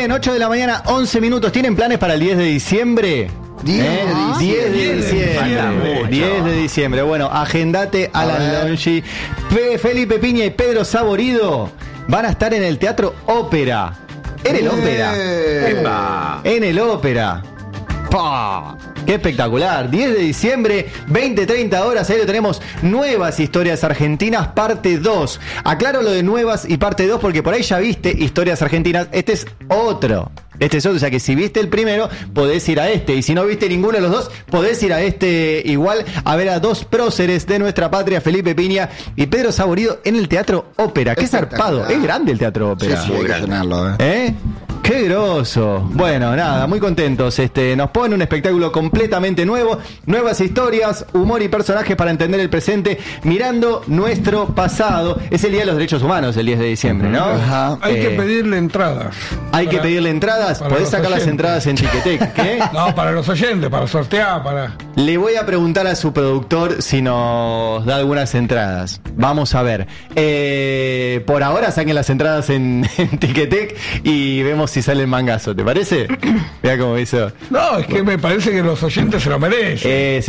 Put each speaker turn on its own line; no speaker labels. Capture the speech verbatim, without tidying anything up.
Bien, ocho de la mañana, once minutos. ¿Tienen planes para el diez de diciembre?
diez
¿Eh?
de
diez de diciembre. diez de diciembre. Bueno, agendate Alan Longi. Fe- Felipe Piña y Pedro Saborido van a estar en el Teatro Ópera. En el Ópera.
Epa.
En el Ópera. ¡Pah! ¡Qué espectacular! diez de diciembre, veinte treinta horas. Ahí lo tenemos. Nuevas historias argentinas, parte dos. Aclaro lo de nuevas y parte dos porque por ahí ya viste historias argentinas. Este es otro. Este es otro. O sea que si viste el primero, podés ir a este. Y si no viste ninguno de los dos, podés ir a este igual a ver a dos próceres de nuestra patria, Felipe Piña y Pedro Saborido, en el Teatro Ópera. ¡Qué zarpado! Es grande el Teatro Ópera.
Sí, sí, hay que llenarlo, ¿eh?
¿Eh? ¡Qué groso! Bueno, nada, muy contentos. Este, nos pone un espectáculo completamente nuevo, nuevas historias, humor y personajes para entender el presente, mirando nuestro pasado. Es el Día de los Derechos Humanos, el diez de diciembre, ¿no?
Ajá.
Hay
Eh,
que pedirle entradas.
Hay que
Para-
pedirle entradas.
para
Podés
los
sacar las
oyentes.
entradas en Ticketek. ¿Qué?
No, para los oyentes, para sortear, para...
Le voy a preguntar a su productor si nos da algunas entradas. Vamos a ver. Eh, por ahora saquen las entradas en, en Ticketek y vemos si sale el mangazo. ¿Te parece? Vea cómo hizo.
No, es que me parece que los oyentes se lo merecen.
Eh,